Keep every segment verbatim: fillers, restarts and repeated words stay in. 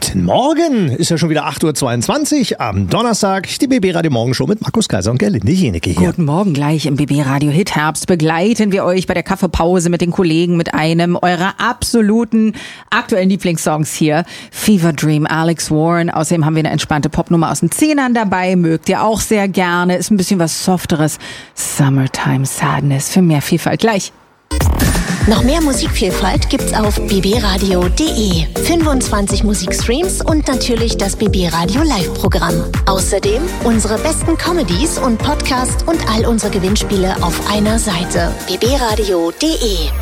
Guten Morgen, ist ja schon wieder acht Uhr zweiundzwanzig am Donnerstag, die B B Radio Morgenshow mit Markus Kaiser und Gerlinde Jenecke hier. Guten Morgen, gleich im B B Radio Hit Herbst begleiten wir euch bei der Kaffeepause mit den Kollegen mit einem eurer absoluten aktuellen Lieblingssongs hier. Fever Dream, Alex Warren. Außerdem haben wir eine entspannte Popnummer aus den Zehnern dabei, mögt ihr auch sehr gerne, ist ein bisschen was Softeres. Summertime Sadness, für mehr Vielfalt gleich. Noch mehr Musikvielfalt gibt's auf b b radio punkt d e. fünfundzwanzig Musikstreams und natürlich das B B Radio Live-Programm. Außerdem unsere besten Comedies und Podcasts und all unsere Gewinnspiele auf einer Seite. b b radio punkt d e.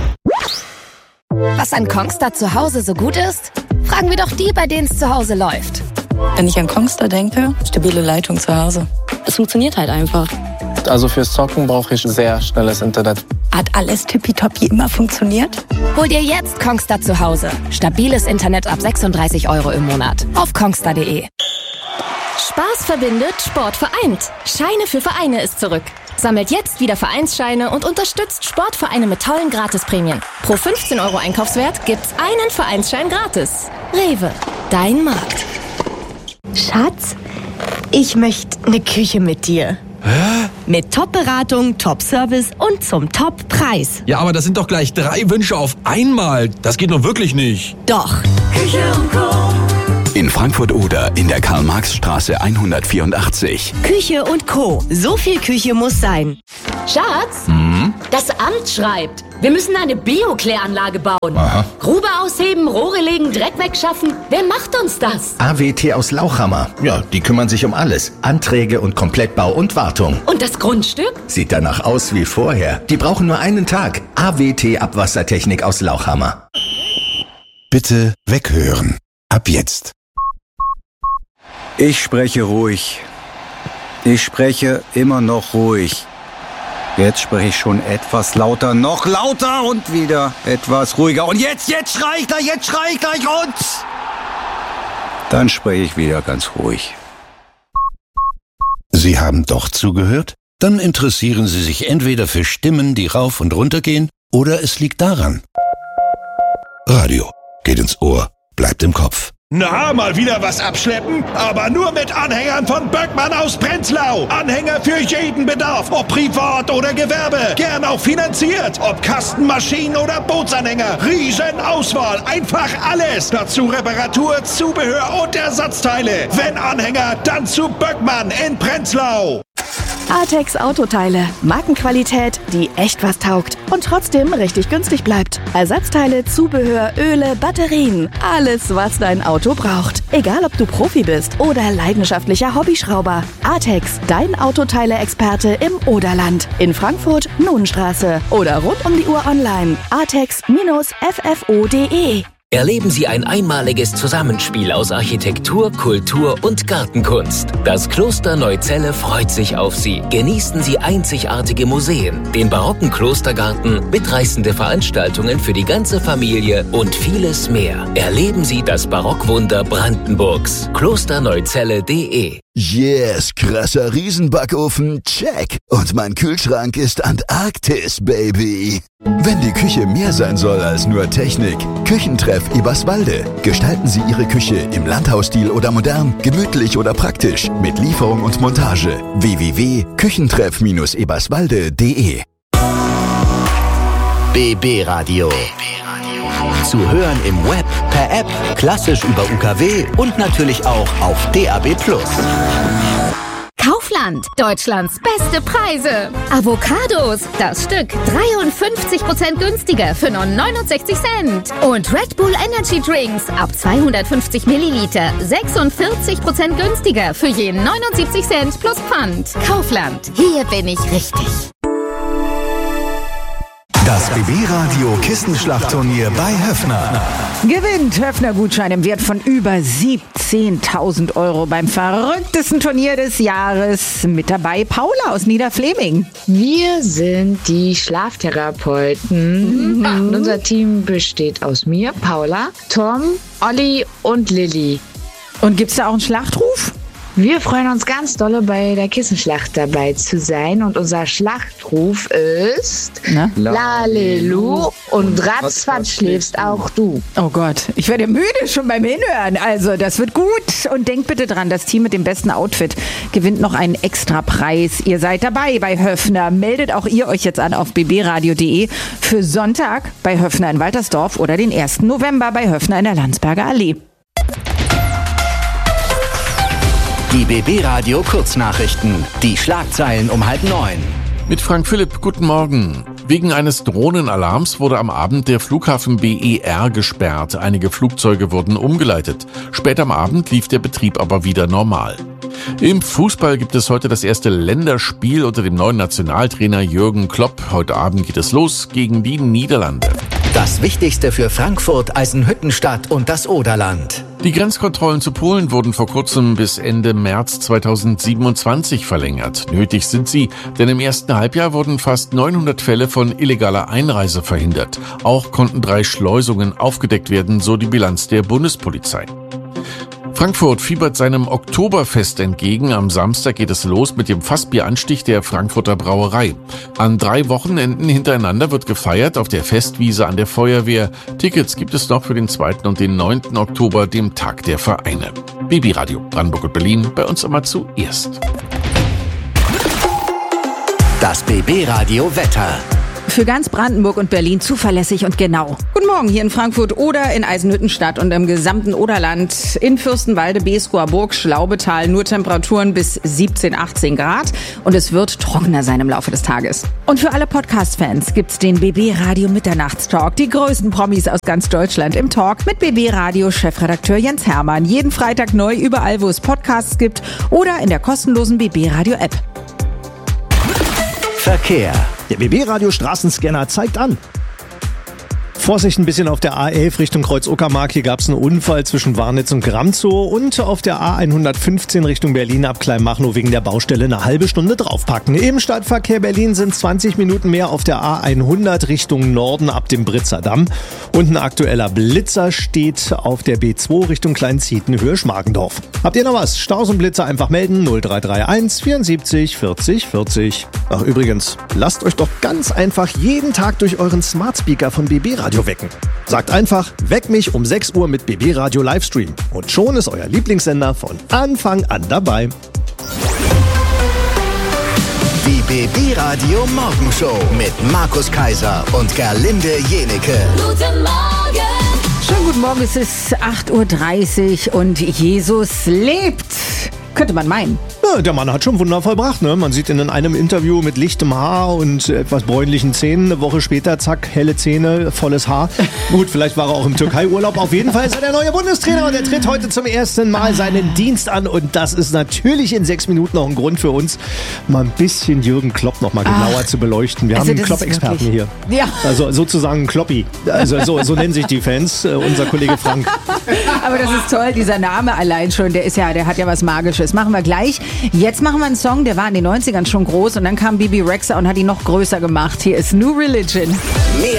Was an Kongstar zu Hause so gut ist? Fragen wir doch die, bei denen es zu Hause läuft. Wenn ich an Kongstar denke, stabile Leitung zu Hause. Es funktioniert halt einfach. Also fürs Zocken brauche ich sehr schnelles Internet. Hat alles tippitoppi immer funktioniert? Hol dir jetzt Kongstar zu Hause. Stabiles Internet ab sechsunddreißig Euro im Monat. Auf kongstar punkt d e. Spaß verbindet, Sport vereint. Scheine für Vereine ist zurück. Sammelt jetzt wieder Vereinsscheine und unterstützt Sportvereine mit tollen Gratisprämien. Pro fünfzehn Euro Einkaufswert gibt's einen Vereinsschein gratis. Rewe, dein Markt. Schatz, ich möchte eine Küche mit dir. Hä? Mit Top-Beratung, Top-Service und zum Top-Preis. Ja, aber das sind doch gleich drei Wünsche auf einmal. Das geht doch wirklich nicht. Doch. Küche und Co. In Frankfurt oder in der Karl-Marx-Straße hundertvierundachtzig. Küche und Co. So viel Küche muss sein. Schatz, Hm? das Amt schreibt, wir müssen eine Biokläranlage bauen. Aha. Grube ausheben, Rohre legen, Dreck wegschaffen. Wer macht uns das? A W T aus Lauchhammer. Ja, die kümmern sich um alles. Anträge und Komplettbau und Wartung. Und das Grundstück? Sieht danach aus wie vorher. Die brauchen nur einen Tag. A W T Abwassertechnik aus Lauchhammer. Bitte weghören. Ab jetzt. Ich spreche ruhig. Ich spreche immer noch ruhig. Jetzt spreche ich schon etwas lauter, noch lauter und wieder etwas ruhiger. Und jetzt, jetzt schrei ich gleich, jetzt schrei ich gleich und... Dann spreche ich wieder ganz ruhig. Sie haben doch zugehört? Dann interessieren Sie sich entweder für Stimmen, die rauf und runter gehen, oder es liegt daran. Radio geht ins Ohr, bleibt im Kopf. Na, mal wieder was abschleppen, aber nur mit Anhängern von Böckmann aus Prenzlau. Anhänger für jeden Bedarf, ob privat oder Gewerbe. Gern auch finanziert, ob Kastenmaschinen oder Bootsanhänger. Riesenauswahl, einfach alles. Dazu Reparatur, Zubehör und Ersatzteile. Wenn Anhänger, dann zu Böckmann in Prenzlau. Artex Autoteile. Markenqualität, die echt was taugt und trotzdem richtig günstig bleibt. Ersatzteile, Zubehör, Öle, Batterien. Alles, was dein Auto braucht. Egal, ob du Profi bist oder leidenschaftlicher Hobbyschrauber. Artex, dein Autoteile-Experte im Oderland. In Frankfurt, Nunenstraße. Oder rund um die Uhr online. artex F F O punkt d e. Erleben Sie ein einmaliges Zusammenspiel aus Architektur, Kultur und Gartenkunst. Das Kloster Neuzelle freut sich auf Sie. Genießen Sie einzigartige Museen, den barocken Klostergarten, mitreißende Veranstaltungen für die ganze Familie und vieles mehr. Erleben Sie das Barockwunder Brandenburgs. klosterneuzelle punkt d e. Yes, krasser Riesenbackofen, check. Und mein Kühlschrank ist Antarktis, Baby. Wenn die Küche mehr sein soll als nur Technik, Küchentreff Eberswalde. Gestalten Sie Ihre Küche im Landhausstil oder modern, gemütlich oder praktisch, mit Lieferung und Montage. w w w punkt küchentreff eberswalde punkt d e. B B Radio. Zu hören im Web, per App, klassisch über U K W und natürlich auch auf D A B plus. Kaufland, Deutschlands beste Preise. Avocados, das Stück dreiundfünfzig Prozent günstiger für nur neunundsechzig Cent. Und Red Bull Energy Drinks ab zweihundertfünfzig Milliliter sechsundvierzig Prozent günstiger für je neunundsiebzig Cent plus Pfand. Kaufland, hier bin ich richtig. Das B B-Radio Kissenschlachtturnier bei Höffner. Gewinnt Höffner Gutschein im Wert von über siebzehntausend Euro beim verrücktesten Turnier des Jahres. Mit dabei Paula aus Niederfleming. Wir sind die Schlaftherapeuten. Mhm. Unser Team besteht aus mir, Paula, Tom, Olli und Lilly. Und gibt's da auch einen Schlachtruf? Wir freuen uns ganz dolle, bei der Kissenschlacht dabei zu sein. Und unser Schlachtruf ist Na? Lalelu und ratzfatz schläfst auch du. Oh Gott, ich werde müde schon beim Hinhören. Also, das wird gut. Und denkt bitte dran, das Team mit dem besten Outfit gewinnt noch einen Extrapreis. Ihr seid dabei bei Höffner. Meldet auch ihr euch jetzt an auf b b radio punkt d e für Sonntag bei Höffner in Waltersdorf oder den ersten November bei Höffner in der Landsberger Allee. Die B B-Radio Kurznachrichten. Die Schlagzeilen um halb neun. Mit Frank Philipp, guten Morgen. Wegen eines Drohnenalarms wurde am Abend der Flughafen B E R gesperrt. Einige Flugzeuge wurden umgeleitet. Später am Abend lief der Betrieb aber wieder normal. Im Fußball gibt es heute das erste Länderspiel unter dem neuen Nationaltrainer Jürgen Klopp. Heute Abend geht es los gegen die Niederlande. Das Wichtigste für Frankfurt, Eisenhüttenstadt und das Oderland. Die Grenzkontrollen zu Polen wurden vor kurzem bis Ende März zweitausendsiebenundzwanzig verlängert. Nötig sind sie, denn im ersten Halbjahr wurden fast neunhundert Fälle von illegaler Einreise verhindert. Auch konnten drei Schleusungen aufgedeckt werden, so die Bilanz der Bundespolizei. Frankfurt fiebert seinem Oktoberfest entgegen. Am Samstag geht es los mit dem Fassbieranstich der Frankfurter Brauerei. An drei Wochenenden hintereinander wird gefeiert auf der Festwiese an der Feuerwehr. Tickets gibt es noch für den zweiten und den neunten Oktober, dem Tag der Vereine. B B-Radio Brandenburg und Berlin, bei uns immer zuerst. Das B B-Radio Wetter. Für ganz Brandenburg und Berlin zuverlässig und genau. Guten Morgen hier in Frankfurt oder in Eisenhüttenstadt und im gesamten Oderland. In Fürstenwalde, Beeskower Burg, Schlaubetal nur Temperaturen bis siebzehn, achtzehn Grad. Und es wird trockener sein im Laufe des Tages. Und für alle Podcast-Fans gibt's den B B-Radio Mitternachtstalk. Die größten Promis aus ganz Deutschland im Talk mit B B-Radio-Chefredakteur Jens Hermann. Jeden Freitag neu überall, wo es Podcasts gibt oder in der kostenlosen B B-Radio-App. Verkehr. Der B B-Radio Straßenscanner zeigt an. Vorsicht ein bisschen auf der A elf Richtung Kreuz-Uckermark. Hier gab es einen Unfall zwischen Warnitz und Gramzow. Und auf der A hundertfünfzehn Richtung Berlin ab Kleinmachnow wegen der Baustelle eine halbe Stunde draufpacken. Im Stadtverkehr Berlin sind zwanzig Minuten mehr auf der A hundert Richtung Norden ab dem Britzer Damm. Und ein aktueller Blitzer steht auf der B zwei Richtung Kleinzieten Höhe Schmargendorf. Habt ihr noch was? Staus und Blitzer einfach melden. null drei drei eins vierundsiebzig vierzig vierzig. Ach übrigens, lasst euch doch ganz einfach jeden Tag durch euren Smart Speaker von B B-Radio wecken. Sagt einfach, weck mich um sechs Uhr mit B B-Radio Livestream. Und schon ist euer Lieblingssender von Anfang an dabei. Die B B-Radio Morgenshow mit Markus Kaiser und Gerlinde Jenecke. Guten Morgen! Schönen guten Morgen, es ist acht Uhr dreißig und Jesus lebt. Könnte man meinen. Ja, der Mann hat schon Wunder vollbracht, ne? Man sieht ihn in einem Interview mit lichtem Haar und etwas bräunlichen Zähnen. Eine Woche später, zack, helle Zähne, volles Haar. Gut, vielleicht war er auch im Türkei-Urlaub. Auf jeden Fall ist er der neue Bundestrainer und er tritt heute zum ersten Mal seinen Dienst an. Und das ist natürlich in sechs Minuten noch ein Grund für uns, mal ein bisschen Jürgen Klopp noch mal genauer Ach, zu beleuchten. Wir also haben einen Klopp-Experten hier. Ja. Also sozusagen ein Kloppi. Also so, so nennen sich die Fans, äh, unser Kollege Frank. Aber das ist toll, dieser Name allein schon, der ist ja, der hat ja was Magisches. Machen wir gleich. Jetzt machen wir einen Song, der war in den neunzigern schon groß und dann kam Bibi Rexha und hat ihn noch größer gemacht. Hier ist New Religion.